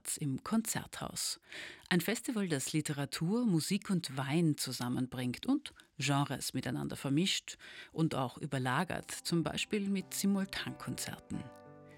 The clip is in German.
März im Konzerthaus. Ein Festival, das Literatur, Musik und Wein zusammenbringt und Genres miteinander vermischt und auch überlagert, zum Beispiel mit Simultankonzerten.